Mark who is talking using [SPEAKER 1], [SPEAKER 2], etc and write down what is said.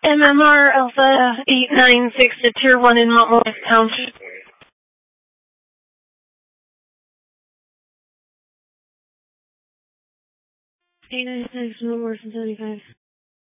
[SPEAKER 1] MMR Alpha 896 to Tier 1 in Montmorency Township. 896 Montmorency 75.